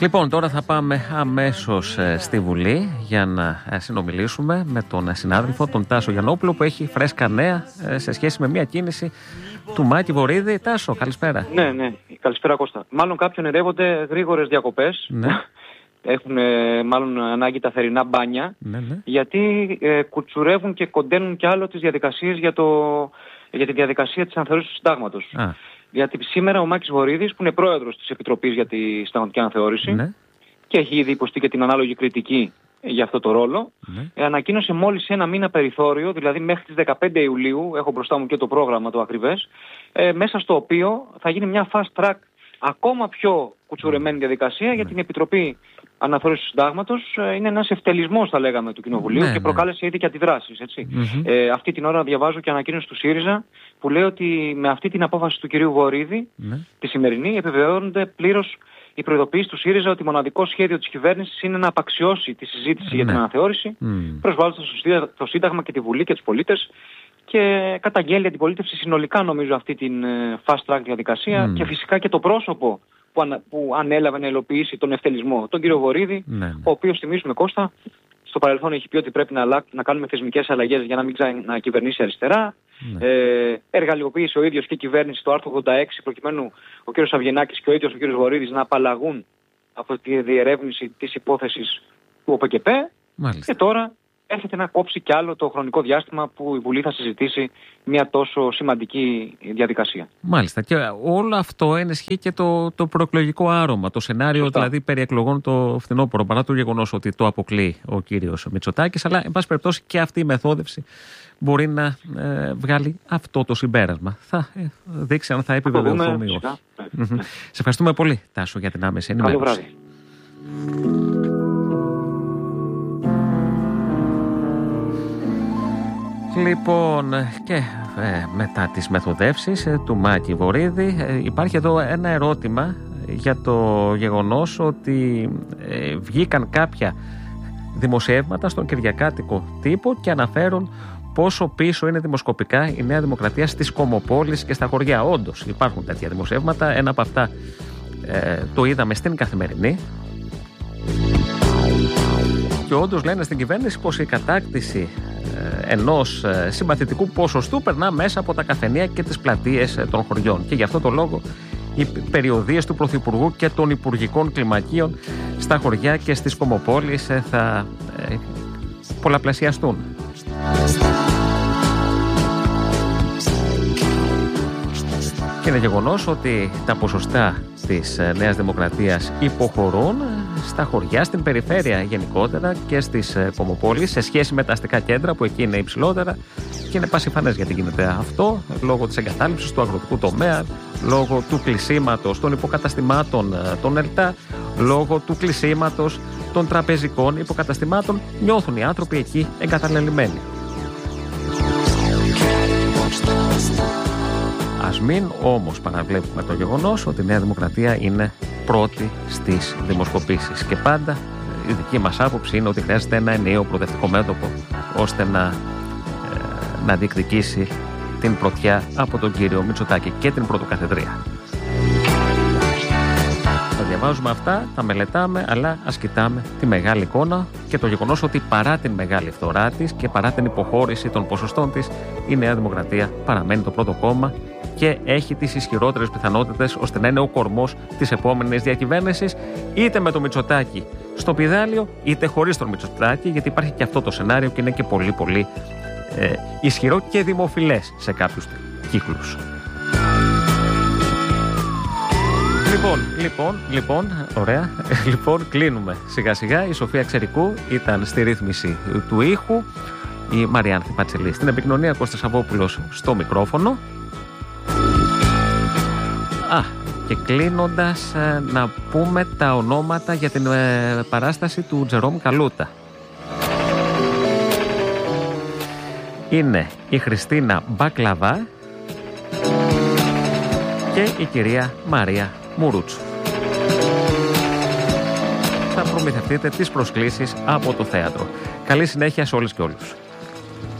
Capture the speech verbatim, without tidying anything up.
Λοιπόν, τώρα θα πάμε αμέσως στη Βουλή για να συνομιλήσουμε με τον συνάδελφο, τον Τάσο Γιαννόπουλο, που έχει φρέσκα νέα σε σχέση με μια κίνηση του Μάκη Βορίδη. Τάσο, καλησπέρα. Ναι, ναι, καλησπέρα Κώστα. Μάλλον κάποιον ερεύονται γρήγορες διακοπές. Ναι. Έχουν ε, μάλλον ανάγκη τα θερινά μπάνια, ναι, ναι. γιατί ε, κουτσουρεύουν και κοντένουν κι άλλο τις διαδικασίες για, το, για τη διαδικασία της αναθεώρησης του συντάγματος. Α. Γιατί σήμερα ο Μάκης Βορίδης, που είναι πρόεδρος της Επιτροπής για τη Συνταγματική Αναθεώρηση, ναι. και έχει ήδη υποστεί και την ανάλογη κριτική για αυτό το ρόλο, ναι. ε, ανακοίνωσε μόλις ένα μήνα περιθώριο, δηλαδή μέχρι τις δεκαπέντε Ιουλίου, έχω μπροστά μου και το πρόγραμμα το ακριβές, ε, μέσα στο οποίο θα γίνει μια fast track, ακόμα πιο κουτσουρεμένη διαδικασία, mm. για την Επιτροπή Αναθεώρησης του Συντάγματος. Είναι ένας ευτελισμός, θα λέγαμε, του Κοινοβουλίου, ναι, και προκάλεσε ναι. ήδη και αντιδράσεις. Έτσι. Mm-hmm. Ε, αυτή την ώρα διαβάζω και ανακοίνωση του ΣΥΡΙΖΑ που λέει ότι με αυτή την απόφαση του κυρίου Βορίδη, mm. τη σημερινή, επιβεβαιώνονται πλήρως οι προειδοποιήσεις του ΣΥΡΙΖΑ ότι μοναδικό σχέδιο της κυβέρνησης είναι να απαξιώσει τη συζήτηση mm. για την αναθεώρηση, mm. προσβάλλοντας το Σύνταγμα και τη Βουλή και τους πολίτες, και καταγγέλει αντιπολίτευση συνολικά, νομίζω, αυτή την fast track διαδικασία mm. και φυσικά και το πρόσωπο που, ανα, που ανέλαβε να υλοποιήσει τον ευτελισμό, τον κύριο Βορίδη, ναι, ναι. ο οποίος, θυμίζουμε Κώστα, στο παρελθόν έχει πει ότι πρέπει να, να κάνουμε θεσμικές αλλαγές για να μην ξανακυβερνήσει αριστερά. Ναι. Ε, εργαλειοποίησε ο ίδιος και η κυβέρνηση το άρθρο ογδόντα έξι προκειμένου ο κύριος Αβγενάκης και ο ίδιος ο κύριος Βορίδης να απαλλαγούν από τη διερεύνηση της υπόθεσης του ΟΠΚΠ. Και τώρα έρχεται να κόψει κι άλλο το χρονικό διάστημα που η Βουλή θα συζητήσει μια τόσο σημαντική διαδικασία. Μάλιστα. Και όλο αυτό ενισχύει και το, το προεκλογικό άρωμα. Το σενάριο, Σωστά. δηλαδή, περί εκλογών το φθινόπωρο, παρά το γεγονός ότι το αποκλεί ο κύριος Μητσοτάκης. Αλλά, εν πάση περιπτώσει, και αυτή η μεθόδευση μπορεί να ε, βγάλει αυτό το συμπέρασμα. Θα ε, δείξει αν θα επιβεβαιωθούμε ή όχι. Mm-hmm. Σε ευχαριστούμε πολύ, Τάσο, για την άμεση ενημέρωση. Καλό βράδυ. Λοιπόν, και ε, μετά τις μεθοδεύσεις ε, του Μάκη Βορίδη, ε, υπάρχει εδώ ένα ερώτημα για το γεγονός ότι ε, βγήκαν κάποια δημοσιεύματα στον κυριακάτικο τύπο και αναφέρουν πόσο πίσω είναι δημοσκοπικά η Νέα Δημοκρατία στις κομμοπόλεις και στα χωριά. Όντως υπάρχουν τέτοια δημοσιεύματα, ένα από αυτά ε, το είδαμε στην Καθημερινή. Και όντως λένε στην κυβέρνηση πως η κατάκτηση ενός συμπαθητικού ποσοστού περνά μέσα από τα καφενεία και τις πλατείες των χωριών. Και γι' αυτό το λόγο οι περιοδίες του Πρωθυπουργού και των Υπουργικών Κλιμακίων στα χωριά και στις κομμοπόλεις θα πολλαπλασιαστούν. Και είναι γεγονός ότι τα ποσοστά της Νέας Δημοκρατίας υποχωρούν στα χωριά, στην περιφέρεια γενικότερα και στις κομμοπόλεις σε σχέση με τα αστικά κέντρα που εκεί είναι υψηλότερα, και είναι πασιφανές γιατί γίνεται αυτό λόγω της εγκατάλειψης του αγροτικού τομέα, λόγω του κλεισίματος των υποκαταστημάτων των ΕΛΤΑ, λόγω του κλεισίματος των τραπεζικών υποκαταστημάτων. Νιώθουν οι άνθρωποι εκεί εγκαταλελειμμένοι. Ας μην όμως παραβλέπουμε το γεγονός ότι η Νέα Δημοκρατία είναι πρώτη στις δημοσκοπήσεις. Και πάντα η δική μας άποψη είναι ότι χρειάζεται ένα ενιαίο προοδευτικό μέτωπο ώστε να, ε, να διεκδικήσει την πρωτιά από τον κύριο Μητσοτάκη και την πρωτοκαθεδρία. Τα διαβάζουμε αυτά, τα μελετάμε, αλλά ας κοιτάμε τη μεγάλη εικόνα και το γεγονός ότι παρά την μεγάλη φθορά της και παρά την υποχώρηση των ποσοστών της, η Νέα Δημοκρατία παραμένει το πρώτο κόμμα και έχει τις ισχυρότερες πιθανότητες ώστε να είναι ο κορμός της επόμενης διακυβέρνησης, είτε με το Μητσοτάκη στο πηδάλιο, είτε χωρίς τον Μητσοτάκη, γιατί υπάρχει και αυτό το σενάριο και είναι και πολύ πολύ ε, ισχυρό και δημοφιλές σε κάποιους κύκλους. Λοιπόν, λοιπόν, λοιπόν, ωραία. Λοιπόν, κλείνουμε σιγά σιγά. Η Σοφία Ξερικού ήταν στη ρύθμιση του ήχου, η Μαριάνθη Πατσελή στην επικοινωνία, Κώστας Σαββόπουλος στο μικρόφωνο. Α, και κλείνοντας να πούμε τα ονόματα για την ε, παράσταση του Τζερόμ Καλούτα. Είναι η Χριστίνα Μπακλαβά και η κυρία Μαρία Μουρούτσου. Θα προμηθευτείτε τις προσκλήσεις από το θέατρο. Καλή συνέχεια σε όλες και όλους.